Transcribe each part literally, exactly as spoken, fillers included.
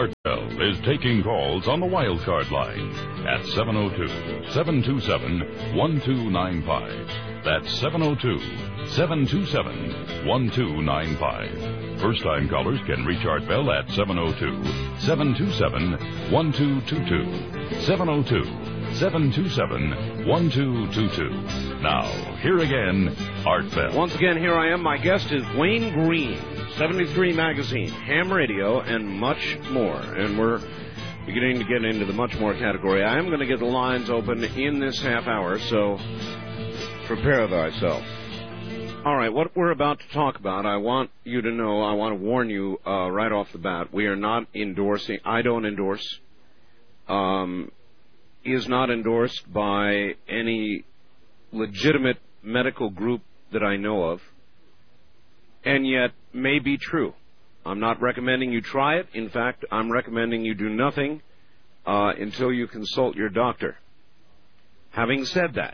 Art Bell is taking calls on the wild card line at seven oh two, seven two seven, one two nine five. That's seven oh two, seven two seven, one two nine five. First-time callers can reach Art Bell at seven oh two, seven two seven, one two two two. seven oh two, seven two seven, one two two two. Now, here again, Art Bell. Once again, here I am. My guest is Wayne Green, seventy-three Magazine, ham radio, and much more. And we're beginning to get into the much more category. I am going to get the lines open in this half hour, so prepare thyself. All right, what we're about to talk about, I want you to know, I want to warn you uh, right off the bat, we are not endorsing, I don't endorse, um, is not endorsed by any legitimate medical group that I know of, and yet may be true. I'm not recommending you try it. In fact, I'm recommending you do nothing uh, until you consult your doctor. Having said that,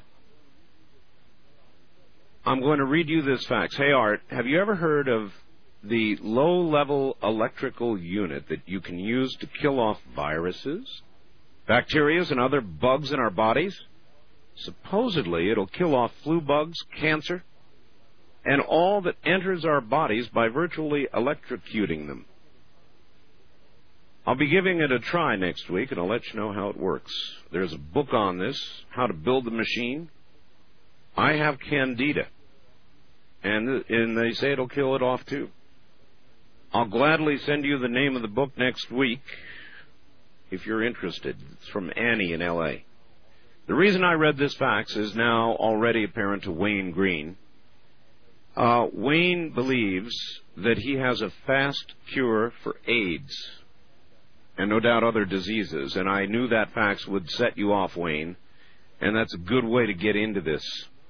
I'm going to read you this fax. Hey, Art, have you ever heard of the low-level electrical unit that you can use to kill off viruses, bacteria, and other bugs in our bodies? Supposedly, it'll kill off flu bugs, cancer, and all that enters our bodies by virtually electrocuting them. I'll be giving it a try next week, and I'll let you know how it works. There's a book on this, How to Build the Machine. I have candida, and, and they say it'll kill it off, too. I'll gladly send you the name of the book next week if you're interested. It's from Annie in L A The reason I read this fax is now already apparent to Wayne Green. Uh, Wayne believes that he has a fast cure for AIDS and no doubt other diseases, and I knew that fax would set you off, Wayne, and that's a good way to get into this.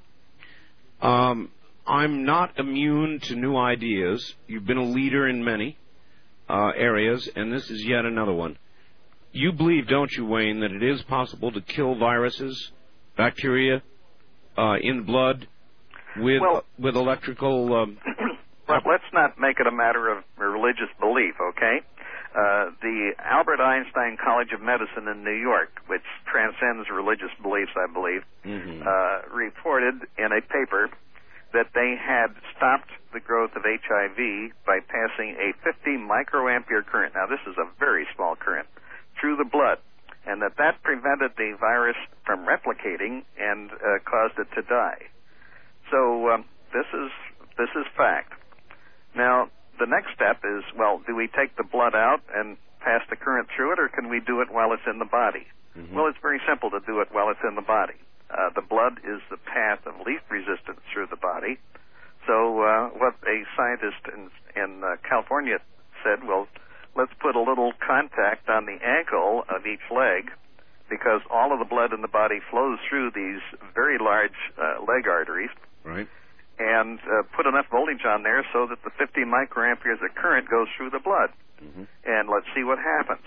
Um, I'm not immune to new ideas. You've been a leader in many uh, areas, and this is yet another one. You believe, don't you, Wayne, that it is possible to kill viruses, bacteria, uh, in blood with well, uh, with electrical... Um, well, let's not make it a matter of religious belief, okay? Uh, the Albert Einstein College of Medicine in New York, which transcends religious beliefs, I believe, mm-hmm. uh, reported in a paper that they had stopped the growth of H I V by passing a fifty microampere current. Now, this is a very small current through the blood, and that that prevented the virus from replicating and uh, caused it to die. So um, this is this is fact. Now, the next step is, well, do we take the blood out and pass the current through it, or can we do it while it's in the body? Mm-hmm. Well, it's very simple to do it while it's in the body. Uh, the blood is the path of least resistance through the body. So uh, what a scientist in, in uh, California said, well, let's put a little contact on the ankle of each leg, because all of the blood in the body flows through these very large uh, leg arteries. Right. And uh, put enough voltage on there so that the fifty microamperes of current goes through the blood. Mm-hmm. And let's see what happens.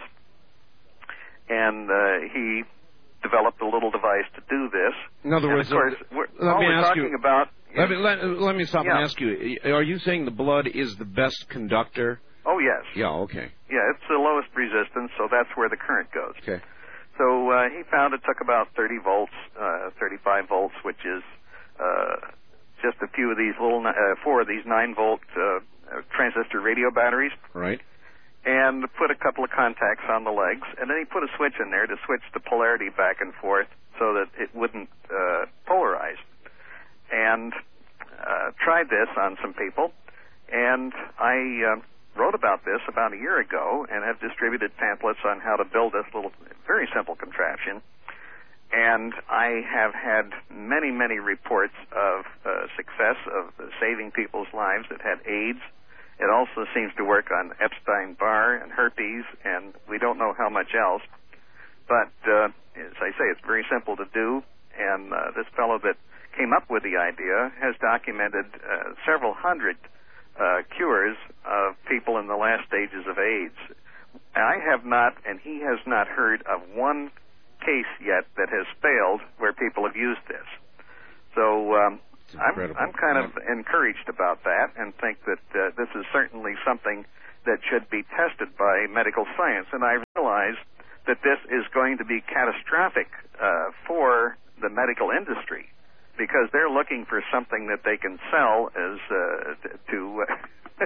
And uh, he developed a little device to do this. In other and words, of course, we're, let all me we're ask talking you, about... Let me, let, let me stop yeah. and ask you, are you saying the blood is the best conductor? Oh, yes. Yeah, okay. Yeah, it's the lowest resistance, so that's where the current goes. Okay. So uh, he found it took about thirty volts, uh, thirty-five volts, which is... Uh, just a few of these little, uh, four of these nine-volt uh, transistor radio batteries. Right. And put a couple of contacts on the legs. And then he put a switch in there to switch the polarity back and forth so that it wouldn't uh, polarize. And uh, tried this on some people. And I uh, wrote about this about a year ago and have distributed pamphlets on how to build this little, very simple contraption. And I have had many, many reports of uh, success of uh, saving people's lives that had AIDS. It also seems to work on Epstein-Barr and herpes, and we don't know how much else. But uh, as I say, it's very simple to do, and uh, this fellow that came up with the idea has documented uh, several hundred uh, cures of people in the last stages of AIDS. I have not, and he has not heard of one case yet that has failed where people have used this. So um, I'm, I'm kind of encouraged about that and think that uh, this is certainly something that should be tested by medical science. And I realize that this is going to be catastrophic uh, for the medical industry, because they're looking for something that they can sell as uh, to uh,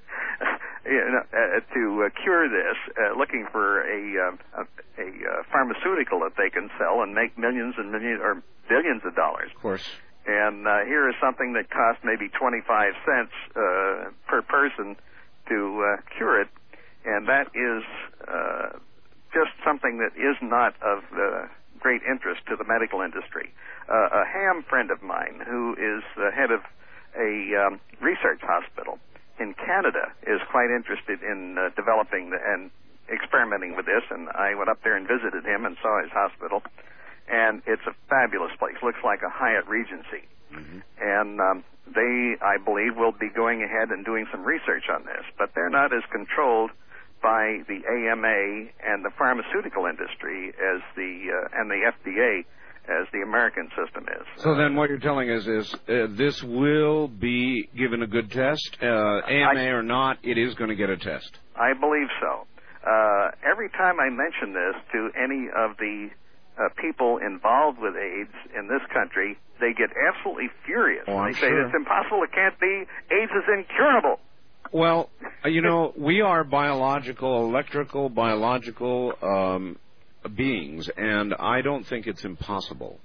you know, uh, to uh, cure this, uh, looking for a uh, a, a uh, pharmaceutical that they can sell and make millions and millions or billions of dollars. Of course. And uh, here is something that costs maybe twenty-five cents uh, per person to uh, cure it, and that is uh, just something that is not of uh, great interest to the medical industry. Uh, a ham friend of mine, who is the head of a um, research hospital in Canada, is quite interested in uh, developing the, and experimenting with this, and I went up there and visited him and saw his hospital, and it's a fabulous place. Looks like a Hyatt Regency. Mm-hmm. And um, they, I believe, will be going ahead and doing some research on this, but they're not as controlled by the A M A and the pharmaceutical industry as the uh, and the F D A as the American system is. So then what you're telling us is uh, this will be given a good test, uh, A M A I, or not, it is going to get a test. I believe so. Uh, every time I mention this to any of the uh, people involved with AIDS in this country, they get absolutely furious. Oh, I'm they say, sure. It's impossible, it can't be, AIDS is incurable. Well, you know, we are biological, electrical, biological um, beings, and I don't think it's impossible.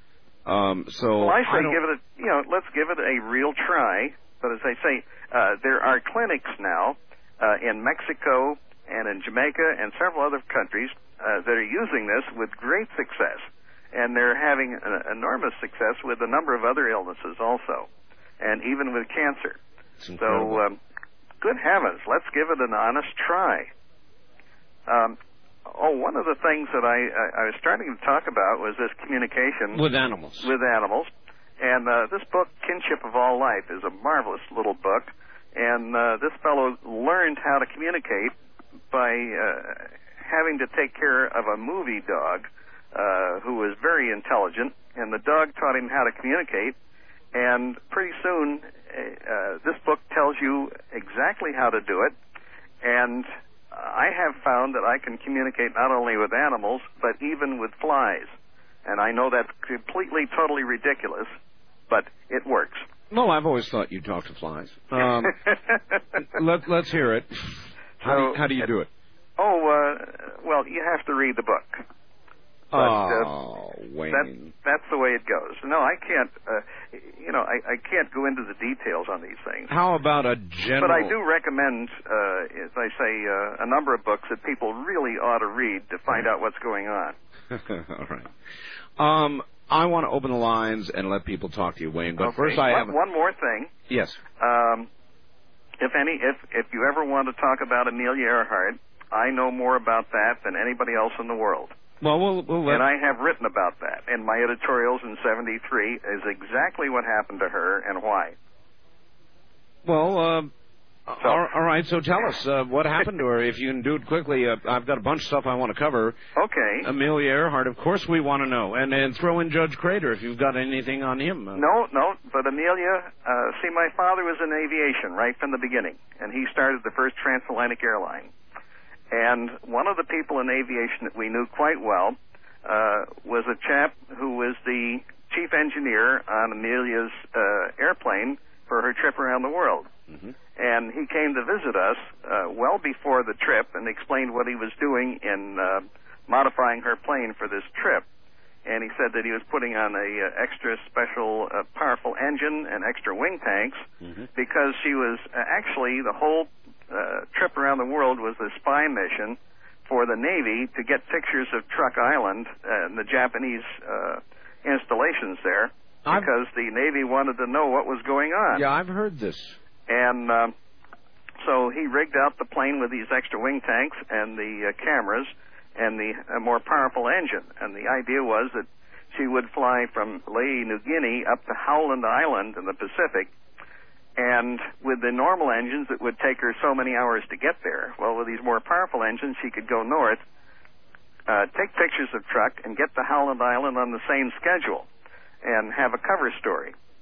Um, so well, I say I give it a, you know, let's give it a real try. But as I say, uh, there are clinics now uh, in Mexico and in Jamaica and several other countries uh, that are using this with great success, and they're having an enormous success with a number of other illnesses also, and even with cancer. So. Um, Good heavens, let's give it an honest try. Um, oh, one of the things that I, I, I was starting to talk about was this communication with animals. With animals, and uh, this book, Kinship of All Life, is a marvelous little book. And uh, this fellow learned how to communicate by uh, having to take care of a movie dog uh, who was very intelligent, and the dog taught him how to communicate. And pretty soon, uh, this book tells you exactly how to do it. And I have found that I can communicate not only with animals, but even with flies. And I know that's completely, totally ridiculous, but it works. Well, I've always thought you talk to flies. Um, let, let's hear it. How, so, do you, how do you do it? Oh, uh, well, you have to read the book. But, oh, uh, Wayne. That, that's the way it goes. No, I can't, uh, you know, I, I can't go into the details on these things. How about a general... But I do recommend, uh, as I say, uh, a number of books that people really ought to read to find out what's going on. All right. Um, I want to open the lines and let people talk to you, Wayne, but okay. first I one, have... One more thing. Yes. Um, if any, if, if you ever want to talk about Amelia Earhart, I know more about that than anybody else in the world. Well, we'll, we'll let... And I have written about that in my editorials in seventy-three, is exactly what happened to her and why. Well, uh, so. all, all right, so tell us uh, what happened to her. If you can do it quickly, uh, I've got a bunch of stuff I want to cover. Okay. Amelia Earhart, of course we want to know. And, and throw in Judge Crater if you've got anything on him. Uh, no, no, but Amelia, uh, see, my father was in aviation right from the beginning, and he started the first transatlantic airline. And one of the people in aviation that we knew quite well uh, was a chap who was the chief engineer on Amelia's uh, airplane for her trip around the world. Mm-hmm. And he came to visit us uh, well before the trip and explained what he was doing in uh, modifying her plane for this trip. And he said that he was putting on a uh, extra special uh, powerful engine and extra wing tanks mm-hmm. because she was uh, actually the whole Uh, trip around the world was a spy mission for the Navy to get pictures of Truk Island and the Japanese uh, installations there because I've, the Navy wanted to know what was going on. Yeah, I've heard this. And um, so he rigged out the plane with these extra wing tanks and the uh, cameras and the uh, more powerful engine. And the idea was that she would fly from Lae, New Guinea up to Howland Island in the Pacific. And with the normal engines, it would take her so many hours to get there. Well, with these more powerful engines, she could go north, uh, take pictures of Truk, and get to Howland Island on the same schedule and have a cover story.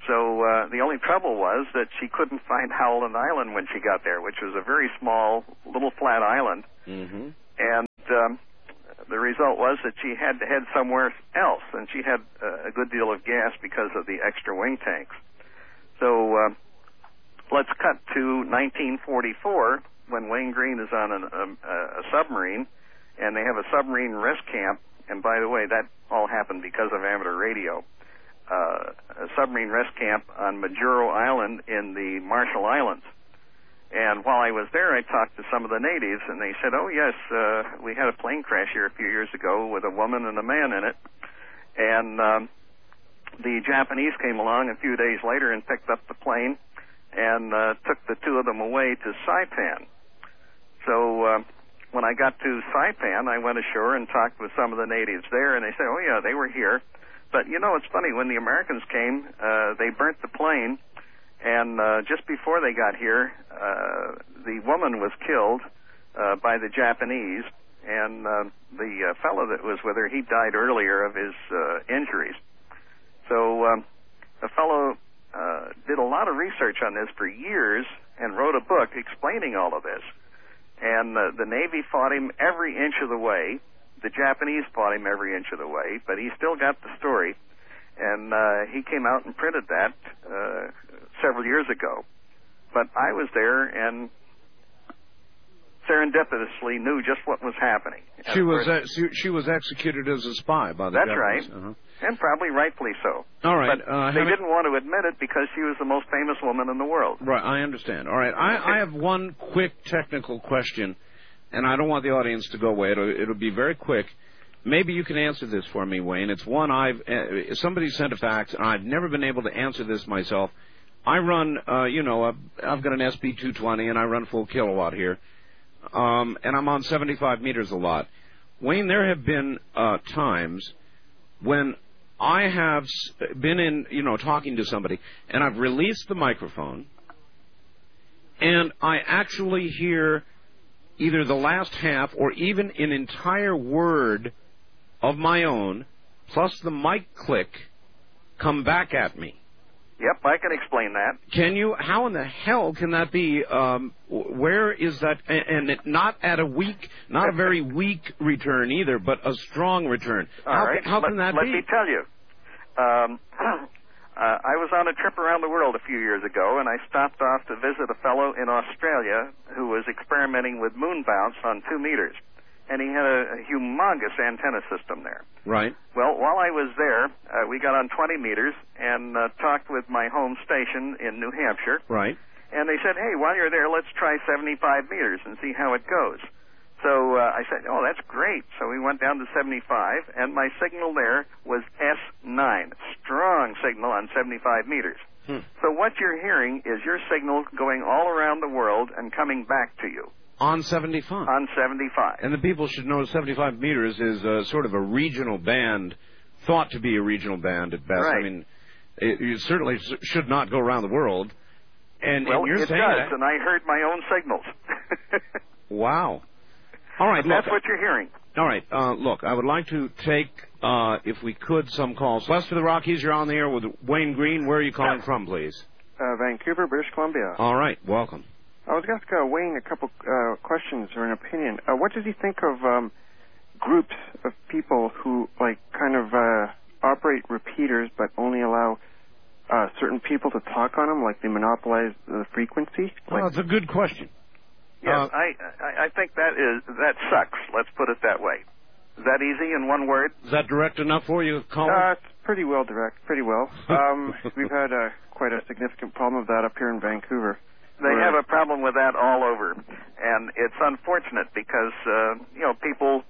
So uh, the only trouble was that she couldn't find Howland Island when she got there, which was a very small, little flat island. Mm-hmm. And um, the result was that she had to head somewhere else, and she had uh, a good deal of gas because of the extra wing tanks. So uh, let's cut to nineteen forty-four, when Wayne Green is on an, um, a, a submarine, and they have a submarine rest camp. And by the way, that all happened because of amateur radio. Uh, a submarine rest camp on Majuro Island in the Marshall Islands. And while I was there, I talked to some of the natives, and they said, oh, yes, uh, we had a plane crash here a few years ago with a woman and a man in it. And um, the Japanese came along a few days later and picked up the plane and uh, took the two of them away to Saipan. So uh, when I got to Saipan, I went ashore and talked with some of the natives there, and they said, oh, yeah, they were here. But, you know, it's funny, when the Americans came, uh, they burnt the plane, and uh, just before they got here, uh, the woman was killed uh, by the Japanese, and uh, the uh, fellow that was with her, he died earlier of his uh, injuries. So um, the fellow uh, did a lot of research on this for years and wrote a book explaining all of this. And uh, the Navy fought him every inch of the way. The Japanese fought him every inch of the way, but he still got the story, and uh, he came out and printed that uh, several years ago. But I was there and serendipitously knew just what was happening. And she was uh, she, she was executed as a spy by the That's Japanese. right, uh-huh. and probably rightfully so. All right. But uh, they didn't want to admit it because she was the most famous woman in the world. Right, I understand. All right, I, I have one quick technical question. And I don't want the audience to go away. It'll, it'll be very quick. Maybe you can answer this for me, Wayne. It's one I've... Uh, somebody sent a fax, and I've never been able to answer this myself. I run, uh, you know, uh, I've got an S P two twenty, and I run full kilowatt here. Um, and I'm on seventy-five meters a lot. Wayne, there have been uh, times when I have been in, you know, talking to somebody, and I've released the microphone, and I actually hear either the last half or even an entire word of my own, plus the mic click, come back at me. Yep, I can explain that. Can you? How in the hell can that be? Um, where is that? And it, not at a weak, not a very weak return either, but a strong return. All how, right. how can let, that let be? Let me tell you. Um, Uh, I was on a trip around the world a few years ago, and I stopped off to visit a fellow in Australia who was experimenting with moon bounce on two meters. And he had a, a humongous antenna system there. Right. Well, while I was there, uh, we got on twenty meters and uh, talked with my home station in New Hampshire. Right. And they said, hey, while you're there, let's try seventy-five meters and see how it goes. So uh, I said, oh, that's great. So we went down to seventy-five, and my signal there was S nine, strong signal on seventy-five meters. Hmm. So what you're hearing is your signal going all around the world and coming back to you. On seventy-five? On seventy-five. And the people should know seventy-five meters is uh, sort of a regional band, thought to be a regional band at best. Right. I mean, it, it certainly should not go around the world. And, well, and you're it saying does, that... and I heard my own signals. Wow. All right, That's look, what you're hearing. All right, uh, look, I would like to take, uh, if we could, some calls. West of the Rockies, you're on the air with Wayne Green. Where are you calling from, please? Uh, Vancouver, British Columbia. All right, welcome. I was going to ask uh, Wayne a couple uh, questions or an opinion. Uh, what does he think of um, groups of people who, like, kind of uh, operate repeaters but only allow uh, certain people to talk on them, like they monopolize the frequency? Well, like, that's a good question. Yes, uh, I, I I think that is that sucks. Let's put it that way. Is that easy in one word? Is that direct enough for you, caller? Uh, it's pretty well direct, pretty well. Um, we've had uh, quite a significant problem of that up here in Vancouver. They where, have a problem with that all over, and it's unfortunate because uh, you know people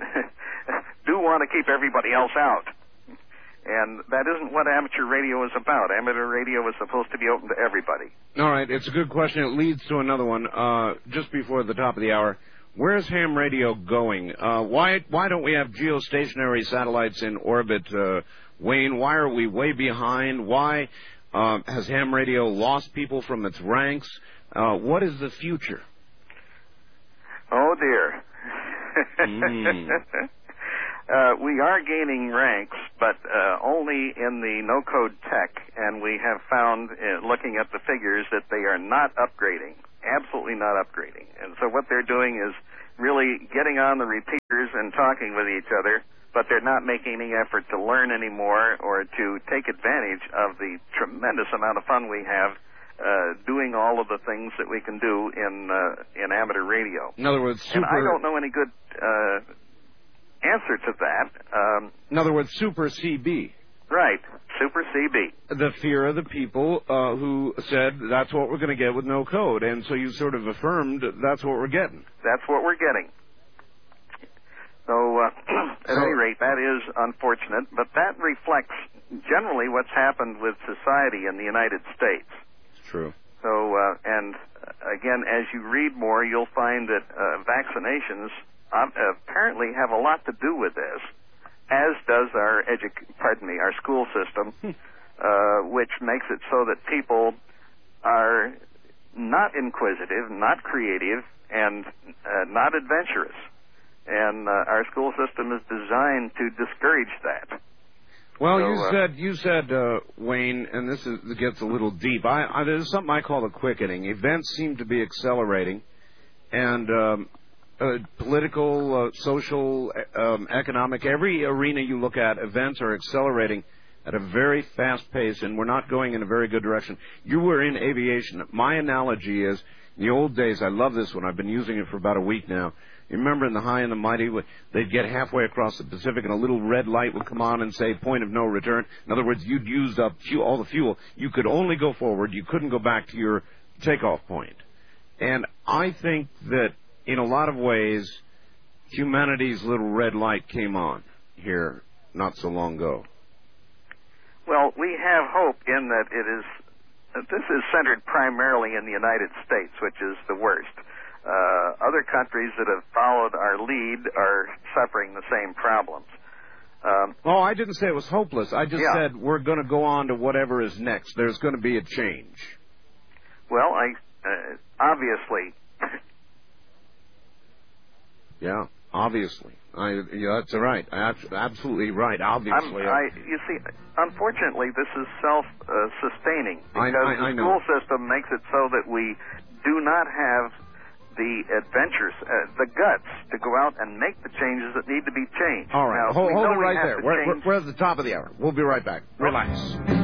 do want to keep everybody else out. And that isn't what amateur radio is about. Amateur radio is supposed to be open to everybody. All right, it's a good question. It leads to another one. Uh, just before the top of the hour, where's ham radio going? Uh, why why don't we have geostationary satellites in orbit, uh, Wayne? Why are we way behind? Why uh, has ham radio lost people from its ranks? Uh, what is the future? Oh, dear. Mm. Uh, we are gaining ranks, but uh, only in the no-code tech, and we have found, uh, looking at the figures, that they are not upgrading, absolutely not upgrading. And so what they're doing is really getting on the repeaters and talking with each other, but they're not making any effort to learn anymore or to take advantage of the tremendous amount of fun we have uh, doing all of the things that we can do in uh, in amateur radio. In other words, super... And I don't know any good uh, answer to that. Um, in other words, super C B. Right, super C B. The fear of the people uh, who said that's what we're going to get with no code, and so you sort of affirmed that's what we're getting. That's what we're getting. So, uh, at any rate, that is unfortunate, but that reflects generally what's happened with society in the United States. It's true. So, uh, and uh, again, as you read more, you'll find that uh, vaccinations um, apparently have a lot to do with this, as does our edu- pardon me, our school system, uh, which makes it so that people are not inquisitive, not creative, and uh, not adventurous. And uh, our school system is designed to discourage that. Well, so, you uh, said, you said, uh, Wayne, and this is, this gets a little deep. I, I, there's something I call the quickening. Events seem to be accelerating, and um, uh, political, uh, social, um, economic, every arena you look at, events are accelerating at a very fast pace, and we're not going in a very good direction. You were in aviation. My analogy is, in the old days, I love this one. I've been using it for about a week now. You remember in the High and the Mighty, they'd get halfway across the Pacific and a little red light would come on and say, point of no return. In other words, you'd used up all the fuel. You could only go forward. You couldn't go back to your takeoff point. And I think that in a lot of ways, humanity's little red light came on here not so long ago. Well, we have hope in that it is, this is centered primarily in the United States, which is the worst. Uh, other countries that have followed our lead are suffering the same problems. Um, oh, I didn't say it was hopeless. I just yeah. said we're going to go on to whatever is next. There's going to be a change. Well, I uh, obviously. yeah, obviously. I, yeah, that's right. Absolutely right. Obviously. I'm, I, you see, unfortunately, this is self-sustaining uh, because I, I, I the school know. system makes it so that we do not have the adventures, uh, the guts to go out and make the changes that need to be changed. All right, now, hold, hold it right we there. We're, we're, we're at the top of the hour. We'll be right back. Relax.